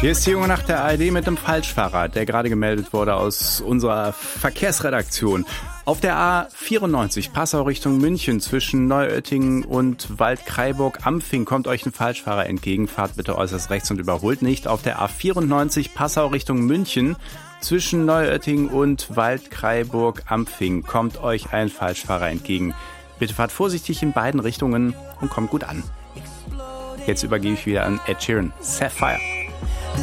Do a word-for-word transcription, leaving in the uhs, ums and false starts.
Hier ist die Junge nach der A R D mit dem Falschfahrer, der gerade gemeldet wurde aus unserer Verkehrsredaktion. Auf der A vierundneunzig Passau Richtung München zwischen Neuöttingen und Waldkraiburg-Ampfing kommt euch ein Falschfahrer entgegen. Fahrt bitte äußerst rechts und überholt nicht. Auf der A vierundneunzig Passau Richtung München zwischen Neuöttingen und Waldkraiburg-Ampfing kommt euch ein Falschfahrer entgegen. Bitte fahrt vorsichtig in beiden Richtungen und kommt gut an. Jetzt übergebe ich wieder an Ed Sheeran. Sapphire.